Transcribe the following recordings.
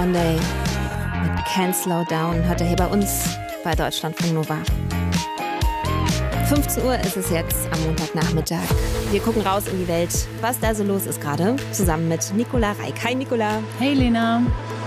Monday mit Can't Slow Down hat er hier bei uns bei Deutschlandfunk Nova. 15 Uhr ist es jetzt am Montagnachmittag. Wir gucken raus in die Welt, was da so los ist gerade, zusammen mit Nicola Reik. Hi Nicola. Hey Lena.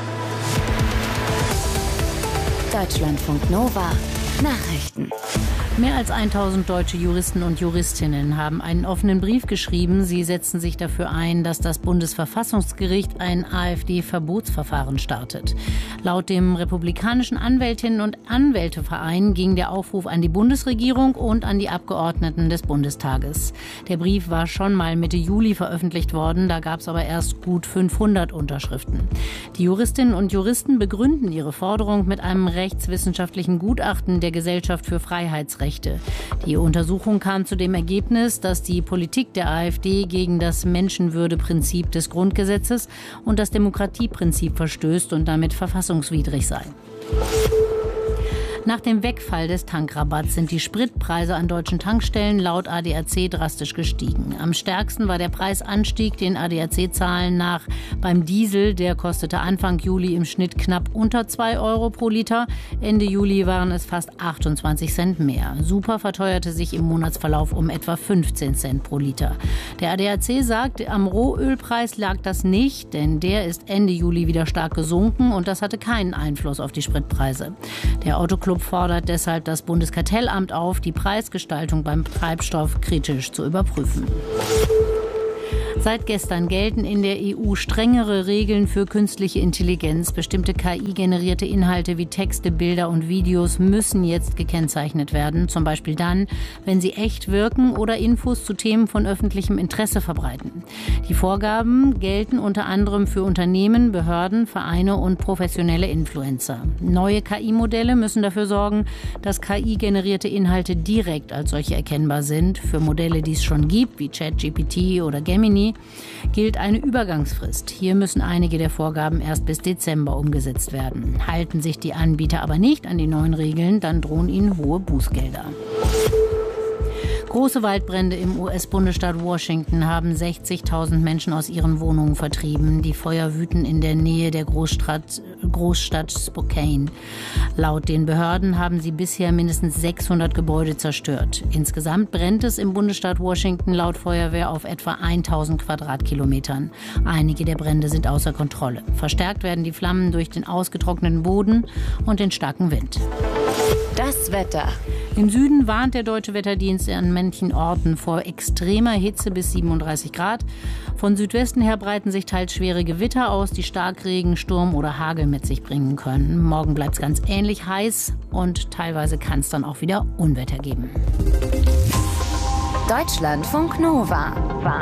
Deutschlandfunk Nova Nachrichten. Mehr als 1000 deutsche Juristen und Juristinnen haben einen offenen Brief geschrieben. Sie setzen sich dafür ein, dass das Bundesverfassungsgericht ein AfD-Verbotsverfahren startet. Laut dem republikanischen Anwältinnen- und Anwälteverein ging der Aufruf an die Bundesregierung und an die Abgeordneten des Bundestages. Der Brief war schon mal Mitte Juli veröffentlicht worden, da gab es aber erst gut 500 Unterschriften. Die Juristinnen und Juristen begründen ihre Forderung mit einem rechtswissenschaftlichen Gutachten der Gesellschaft für Freiheitsrechte. Die Untersuchung kam zu dem Ergebnis, dass die Politik der AfD gegen das Menschenwürdeprinzip des Grundgesetzes und das Demokratieprinzip verstößt und damit verfassungswidrig sei. Nach dem Wegfall des Tankrabatts sind die Spritpreise an deutschen Tankstellen laut ADAC drastisch gestiegen. Am stärksten war der Preisanstieg den ADAC-Zahlen nach beim Diesel. Der kostete Anfang Juli im Schnitt knapp unter 2 Euro pro Liter. Ende Juli waren es fast 28 Cent mehr. Super verteuerte sich im Monatsverlauf um etwa 15 Cent pro Liter. Der ADAC sagt, am Rohölpreis lag das nicht, denn der ist Ende Juli wieder stark gesunken und das hatte keinen Einfluss auf die Spritpreise. Der Autoclub fordert deshalb das Bundeskartellamt auf, die Preisgestaltung beim Treibstoff kritisch zu überprüfen. Seit gestern gelten in der EU strengere Regeln für künstliche Intelligenz. Bestimmte KI-generierte Inhalte wie Texte, Bilder und Videos müssen jetzt gekennzeichnet werden. Zum Beispiel dann, wenn sie echt wirken oder Infos zu Themen von öffentlichem Interesse verbreiten. Die Vorgaben gelten unter anderem für Unternehmen, Behörden, Vereine und professionelle Influencer. Neue KI-Modelle müssen dafür sorgen, dass KI-generierte Inhalte direkt als solche erkennbar sind. Für Modelle, die es schon gibt, wie ChatGPT oder Gemini, gilt eine Übergangsfrist. Hier müssen einige der Vorgaben erst bis Dezember umgesetzt werden. Halten sich die Anbieter aber nicht an die neuen Regeln, dann drohen ihnen hohe Bußgelder. Große Waldbrände im US-Bundesstaat Washington haben 60.000 Menschen aus ihren Wohnungen vertrieben. Die Feuer wüten in der Nähe der Großstadt Spokane. Laut den Behörden haben sie bisher mindestens 600 Gebäude zerstört. Insgesamt brennt es im Bundesstaat Washington laut Feuerwehr auf etwa 1000 Quadratkilometern. Einige der Brände sind außer Kontrolle. Verstärkt werden die Flammen durch den ausgetrockneten Boden und den starken Wind. Das Wetter. Im Süden warnt der Deutsche Wetterdienst an manchen Orten vor extremer Hitze bis 37 Grad. Von Südwesten her breiten sich teils schwere Gewitter aus, die Starkregen, Sturm oder Hagel mit sich bringen können. Morgen bleibt es ganz ähnlich heiß und teilweise kann es dann auch wieder Unwetter geben. Deutschlandfunk Nova.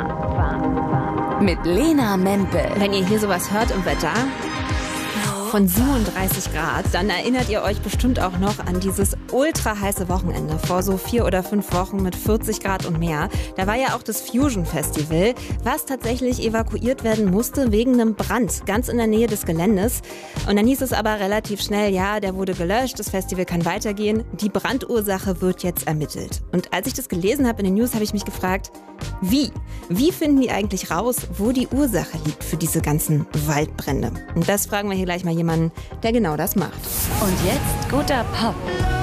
Mit Lena Mempel. Wenn ihr hier sowas hört im Wetter von 37 Grad, dann erinnert ihr euch bestimmt auch noch an dieses ultra heiße Wochenende vor so 4 oder 5 Wochen mit 40 Grad und mehr. Da war ja auch das Fusion Festival, was tatsächlich evakuiert werden musste wegen einem Brand ganz in der Nähe des Geländes. Und dann hieß es aber relativ schnell, ja, der wurde gelöscht, das Festival kann weitergehen. Die Brandursache wird jetzt ermittelt. Und als ich das gelesen habe in den News, habe ich mich gefragt, wie? Wie finden die eigentlich raus, wo die Ursache liegt für diese ganzen Waldbrände? Und das fragen wir hier gleich mal jemanden, der genau das macht. Und jetzt guter Pop.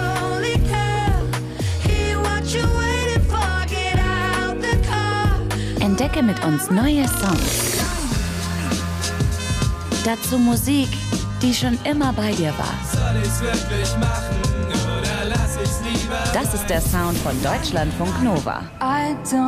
Entdecke mit uns neue Songs. Dazu Musik, die schon immer bei dir war. Soll ich's wirklich machen oder lass ich's lieber? Das ist der Sound von Deutschlandfunk Nova.